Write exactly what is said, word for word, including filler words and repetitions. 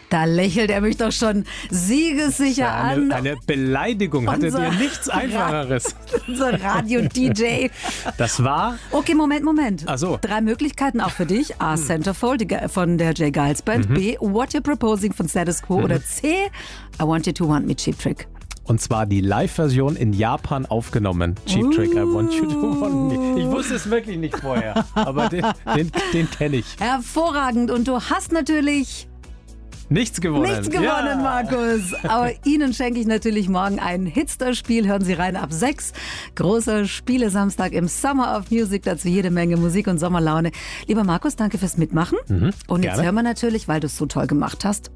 Da lächelt er mich doch schon siegessicher eine, an. Eine Beleidigung. Hatte Unser dir nichts Einfacheres. Unser Radio-D J. Das war... Okay, Moment, Moment. Ach so. Drei Möglichkeiten auch für dich. A. Centerfold die Ge- von der Jay Giles Band. Mhm. B. What You're Proposing von Status Quo. Mhm. Oder C. I Want You to Want Me Cheap Trick. Und zwar die Live-Version in Japan aufgenommen. Cheap Trick, I Want You to Want Me. Ich wusste es wirklich nicht vorher, aber den, den, den kenne ich. Hervorragend. Und du hast natürlich... Nichts gewonnen. Nichts gewonnen, ja. Markus. Aber Ihnen schenke ich natürlich morgen ein Hitstar-Spiel. Hören Sie rein ab sechs. Großer Spielesamstag im Summer of Music. Dazu jede Menge Musik und Sommerlaune. Lieber Markus, danke fürs Mitmachen. Mhm, und jetzt gerne. hören wir natürlich, weil du es so toll gemacht hast,